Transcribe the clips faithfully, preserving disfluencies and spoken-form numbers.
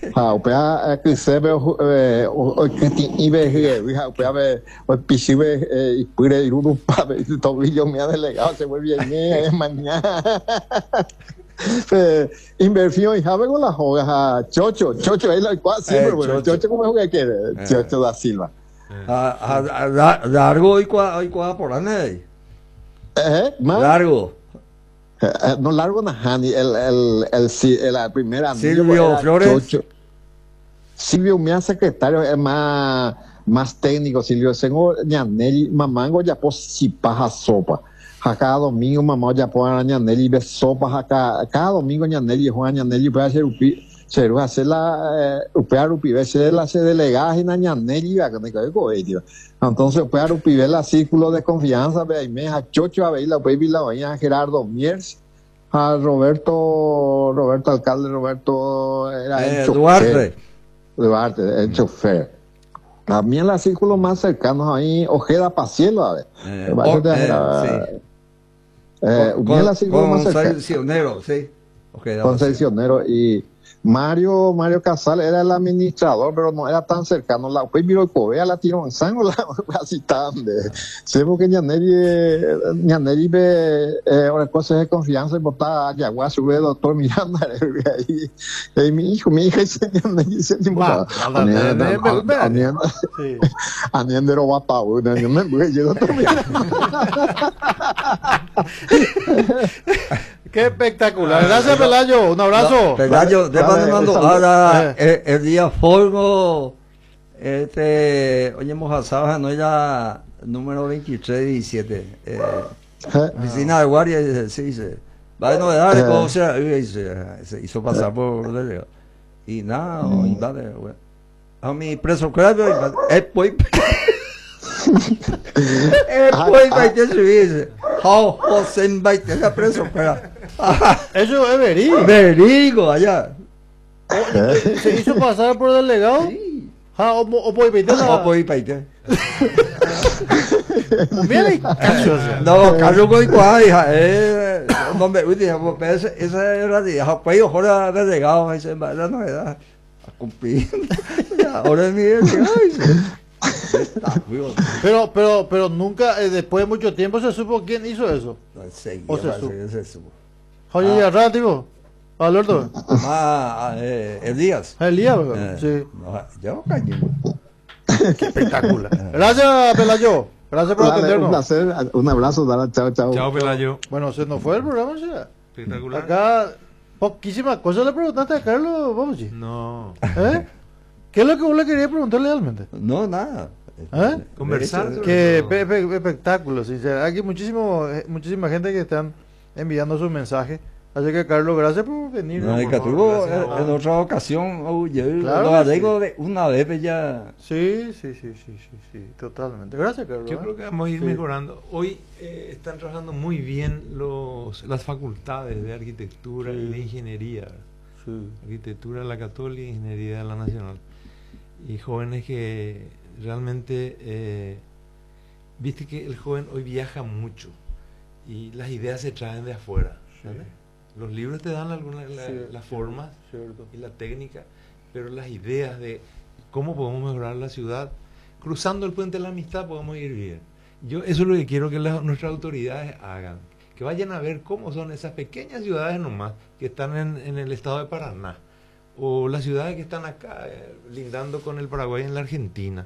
ha upea que se ve o que ibe hija upea ve o pisive y pure y uno pa tobillo me ha delegado se vuelve bien es mañana inversión y sabe con la joga a chocho chocho es la cual siempre bueno chocho como es que quiere chocho da Silva a a largo y cua y cua por ahí eh largo no largo Najani el el el la primera Silvio Flores Silvio mi secretario es más más técnico Silvio tengo ñaneli mamango ya pues si paja sopa cada domingo mamá ya pone ñaneli ve sopa acá cada domingo ñaneli juega ñaneli puede hacer upi se va a hacer la upear upi ve se la se delegada en ñaneli va que me cago tío entonces upear upi ve la círculo de confianza ve ahí me a chocho a ver la baby la vaina Gerardo Miers a Roberto Roberto alcalde Roberto era eh, Duarte Duarte el chofer también los círculos más cercanos ahí Ojeda Pacielo a ver eh, o, eh, sí. Eh, con, la con un concesionero, sí. Okay, concesionero y Mario Mario Casal era el administrador, pero no era tan cercano. La pues miro Covea la tiró en sangre la así tan de sé porque Ñaneri Ñaneri ve eh, ahora cosas de confianza y botar Yaguá sube doctor Miranda ahí y mi hijo mi hija dice Ñaneri se limpa aniendo va pa uno yo me voy yo doctor Miranda. Qué espectacular. Gracias, Pelayo. Un abrazo. No, Pelayo, te mando ahora el, el día formo. Este, oye, Mojasaba, no era número veintitrés diecisiete. Eh, Oficina de guardia, dice, sí, dice. Va de novedades, ¿cómo se dice? Se hizo pasar por delegado. Y nada, no, y vale, güey. A mi preso, claro, es pues. Es pues, va a subirse. How José Baite la preso, espera. Eso es verídico. Verídico, allá. ¿Se hizo pasar por delegado? Sí. Ah, o o por Baite. O por Baite. No, Carlos Goicoa, hija, eh, no me dije, esa esa era de, pues ahora delegado, esa es la novedad. A cumplir. Ahora es mi Pero, pero, pero nunca, eh, después de mucho tiempo se supo quién hizo eso. No, sí, o se supo. Se supo. Oye, ya rápido. Alberto. Ah, eh, Elías. Elías, ¿verdad? Eh, sí. No, yo cañé. Qué espectacular. Gracias, Pelayo. Gracias por Dale, atendernos. Un placer, un abrazo, dale, chao, chao. Chao, Pelayo. Bueno, se nos fue el programa ya. Espectacular. Acá, poquísimas cosas le preguntaste a Carlos, vamos, No. ¿Eh? ¿Qué es lo que vos le querías preguntar realmente? No, nada. ¿Eh? Conversar. Que pe, pe, espectáculo, sincero. Aquí muchísimo, muchísima gente que están enviando sus mensajes. Así que, Carlos, gracias por venir. No, ¿no? que Por tuvo favor, en, en otra ocasión, oh, yo Claro lo que digo de una vez ya. Sí, sí, sí, sí, sí, sí, totalmente. Gracias, Carlos. Yo ¿eh? creo que vamos a ir Sí. mejorando. Hoy eh, están trabajando muy bien los, las facultades de arquitectura Sí. y de ingeniería. Sí. Arquitectura de la Católica y Ingeniería de la Nacional. Y jóvenes que realmente, eh, viste que el joven hoy viaja mucho y las ideas se traen de afuera. ¿Sabes? Los libros te dan algunas la, Sí. las formas Cierto. y la técnica, pero las ideas de cómo podemos mejorar la ciudad, cruzando el puente de la amistad podemos ir bien. Yo eso es lo que quiero que las, nuestras autoridades hagan, que vayan a ver cómo son esas pequeñas ciudades nomás que están en, en el estado de Paraná, o las ciudades que están acá, eh, lindando con el Paraguay en la Argentina.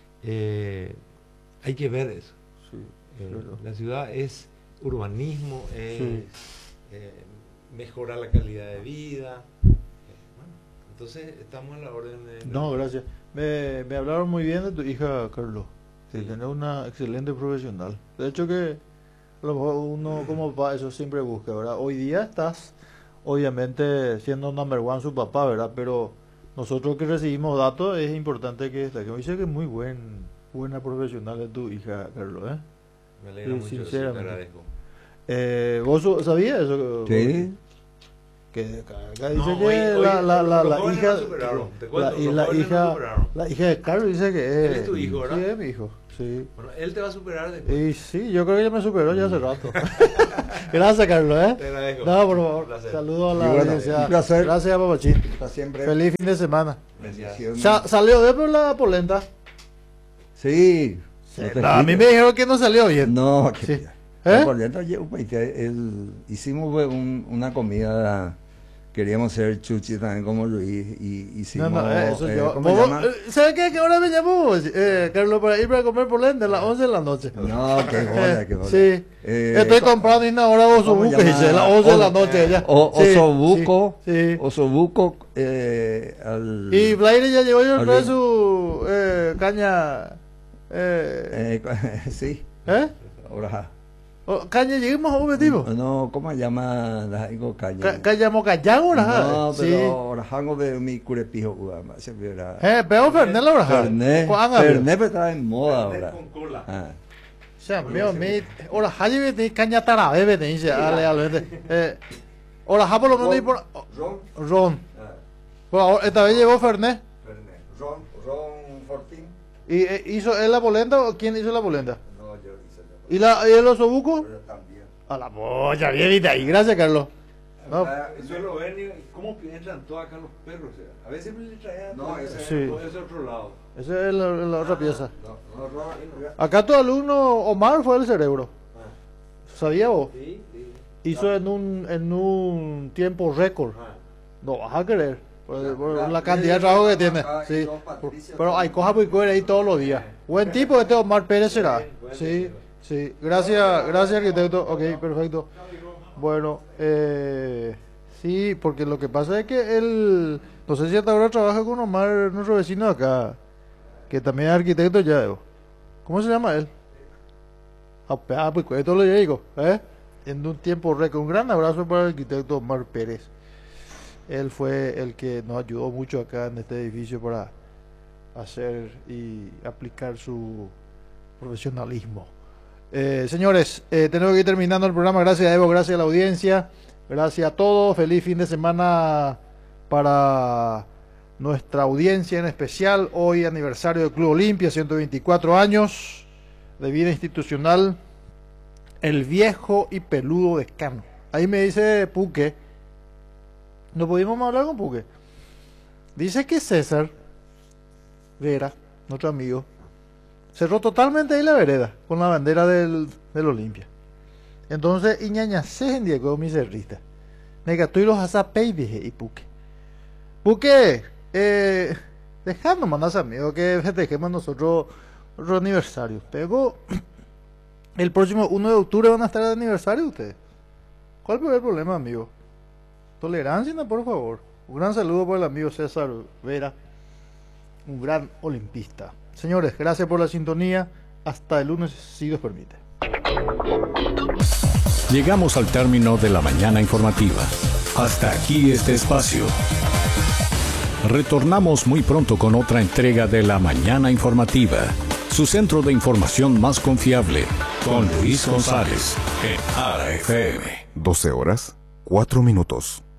Eh, hay que ver eso. Sí, Eh, cierto. la ciudad es urbanismo, es, Sí. eh, mejora la calidad de vida. Eh, bueno, entonces estamos a la orden de... No, gracias. Me, me hablaron muy bien de tu hija, Carlos. Que Sí. tenés una excelente profesional. De hecho que a lo mejor uno como papá eso siempre busca, ¿verdad? Hoy día estás, obviamente, siendo number one su papá, ¿verdad? Pero nosotros que recibimos datos es importante que destaquemos. Dice que es muy buen, buena profesional de tu hija, Carlos, ¿eh? Me alegra Sí, mucho, sí, te sinceramente. agradezco. Eh, ¿Vos sabías eso? Sí. Que acá dice No, que hoy- hoy la, la, la, los la jóvenes hija lo superaron, te la, cuento, y los la jóvenes lo hija superaron. la hija de Carlos dice que es, Él es tu hijo, ¿verdad? Sí, es mi hijo, sí. Bueno, él te va a superar después. Y sí, yo creo que ya me superó ya hace rato. Gracias, Carlos, ¿eh? Te agradezco. No, por favor. Un placer. Saludos a Y la bueno, audiencia. un placer. Gracias, papachín. Está siempre. Feliz fin de semana. Bendiciones. Sa- ¿Salió bien por la polenta? Sí. Sí, no te no, a mí quites. me dijeron que no salió bien. No, que Sí. La ¿Eh? polenta, yo, pues, el- hicimos pues, un- una comida, queríamos hacer chuchi también como Luis, y No, hicimos, no, eh, eso eh, yo. ¿cómo se vos- llama? eh, ¿Sabe qué? ¿Qué hora me llamó, eh, Carlos, para ir para comer polenta a las once de la noche? No, qué joda, qué joda. Sí. Eh, Estoy co- comprando una hora de ¿cómo osobuco, se dice, a llama? las once de la O- noche ya. O, Sí, osobuco, sí, sí. osobuco, eh, al... Y Blaire ya llegó y al- trae su eh, caña. Eh, eh, sí, ¿Eh? ahora, O- ¿Caña lleguemos a un objetivo? no, ¿cómo se llama? La digo caña. Ca- ¿Caña mocayán o No, sí. pero ahora hango de mi curepijo, uama, se verá. Eh, pero Fernet la verdad. Fernet, ¿Cuándo? Fernet está en moda Fernet ahora. con cola. Ah. O sea, mío, mi. Ahora, Haji vete caña tarabe, vete, dice, ale, ale, vete. Eh, ahora, ja por lo menos y por. Ron, Ron. ah, Pues ahora, esta vez llegó Fernet. Fernet. Ron, Ron Fortín. ¿Y eh, hizo él la polenta o quién hizo la polenta? No, yo hice la ¿Y, la, y el osobuco? pero también. A la polla, bien, ahí. Gracias, Carlos. No, Ah, Eso lo ven y cómo entran todos acá los perros. O sea, a veces me le traían. No, ese Sí. Ese otro lado. esa es la, la otra pieza. No, no, Ron, Acá tu alumno Omar fue el cerebro. ¿Sabía vos? Sí, sí. Hizo en un, en un tiempo récord. Ah. No vas a creer. Por, por Ya, la ya, cantidad de ya, trabajo que ya, tiene. acá, y Sí. dos Patricia Pero hay también. cosas muy cueras ahí todos los días. Buen tipo este Omar Pérez será. Sí, sí. Gracias, gracias arquitecto. Ok, perfecto. Bueno, eh, sí, porque lo que pasa es que él, no sé si hasta ahora trabaja con Omar, nuestro vecino de acá, que también es arquitecto ya. Evo. ¿Cómo se llama él? Ah, pe- ah, pues esto lo digo, ¿eh? En un tiempo récord. Un gran abrazo para el arquitecto Omar Pérez. Él fue el que nos ayudó mucho acá en este edificio para hacer y aplicar su profesionalismo. Eh, señores, eh, tenemos que ir terminando el programa. Gracias a Evo, gracias a la audiencia, gracias a todos. Feliz fin de semana para nuestra audiencia en especial. Hoy aniversario del Club Olimpia, ciento veinticuatro años de vida institucional. El viejo y peludo Descano. Ahí me dice Puque. ¿No pudimos hablar con Puque? Dice que César Vera, nuestro amigo, cerró totalmente ahí la vereda con la bandera del, del Olimpia. Entonces, Iñaña se Diego mi cerrita. Negatoy los azapei dije y Puque. Puque, eh, dejando mandas amigo que festejemos nosotros nuestro aniversario. Pero el próximo uno de octubre van a estar de aniversario ustedes. ¿Cuál fue el problema, amigo? Tolerancia, no, por favor. Un gran saludo por el amigo César Vera, un gran olimpista. Señores, gracias por la sintonía. Hasta el lunes, si Dios permite. Llegamos al término de la mañana informativa. Hasta aquí este espacio. Retornamos muy pronto con otra entrega de la mañana informativa, su centro de información más confiable, con Luis González en A R A F M. doce horas, cuatro minutos.